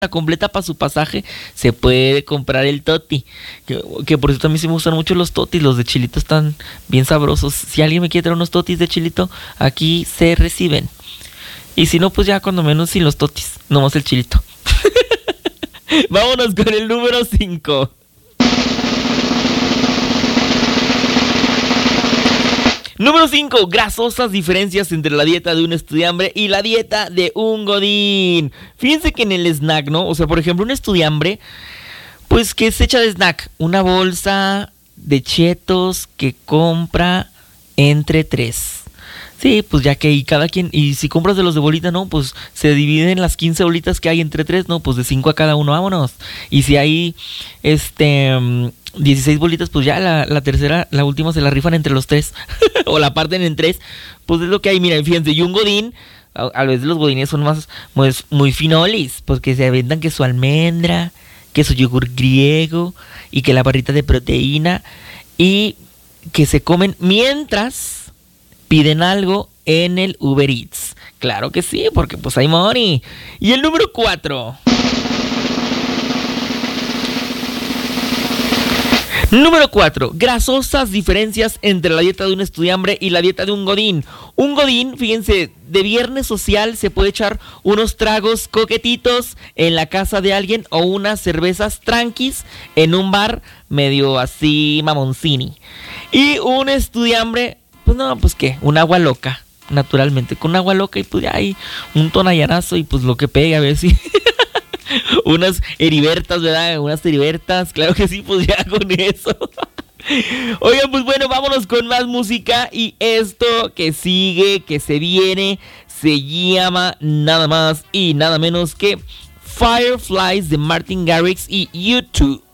completa para su pasaje, se puede comprar el toti. Que por cierto a mí sí me gustan mucho los totis, los de chilito están bien sabrosos. Si alguien me quiere traer unos totis de chilito, aquí se reciben. Y si no, pues ya cuando menos sin los totis, nomás el chilito. Vámonos con el número 5. Número 5, grasosas diferencias entre la dieta de un estudiambre y la dieta de un godín. Fíjense que en el snack, ¿no? O sea, por ejemplo, un estudiambre, pues, ¿qué se echa de snack? Una bolsa de chetos que compra entre 3. Sí, pues ya que y cada quien, y si compras de los de bolita, ¿no? Pues se dividen las 15 bolitas que hay entre 3, ¿no? Pues de 5 a cada uno, vámonos. Y si hay, 16 bolitas, pues ya la tercera, la última se la rifan entre los 3. O la parten en 3. Pues es lo que hay, mira, fíjense, y un godín, a veces los godines son más, pues, muy finolis, pues que se aventan que su almendra, que su yogur griego, y que la barrita de proteína, y que se comen mientras piden algo en el Uber Eats. Claro que sí, porque pues hay money. Y el número 4. Número 4. Grasosas diferencias entre la dieta de un estudiambre y la dieta de un godín. Un godín, fíjense, de viernes social se puede echar unos tragos coquetitos en la casa de alguien o unas cervezas tranquis en un bar medio así mamoncini. Y un estudiambre, pues no, pues qué, un agua loca, naturalmente, con agua loca y pues ya hay un tonallanazo y pues lo que pega, a ver si... unas heribertas, ¿verdad? Unas heribertas, claro que sí, pues ya con eso. Oigan, pues bueno, vámonos con más música y esto que sigue, que se viene, se llama nada más y nada menos que Fireflies de Martin Garrix y U2.